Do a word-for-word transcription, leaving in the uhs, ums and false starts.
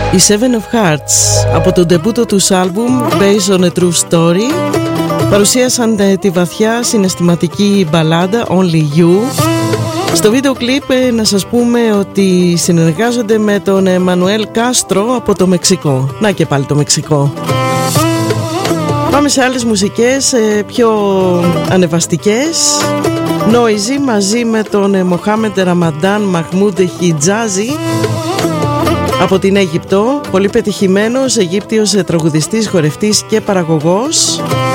Η Seven of Hearts από τον ντεμπούτο τους άλμπουμ Based on a True Story παρουσίασαν τη βαθιά συναισθηματική μπαλάντα Only You. Στο βίντεο κλιπ να σας πούμε ότι συνεργάζονται με τον Εμμανουέλ Κάστρο από το Μεξικό. Να και πάλι το Μεξικό. Πάμε σε άλλες μουσικές πιο ανεβαστικές. Noisy μαζί με τον Μοχάμεντ Ραμαντάν Μαχμούντ Χιτζάζι από την Αίγυπτο. Πολύ πετυχημένος Αιγύπτιος τραγουδιστής, χορευτής και παραγωγός.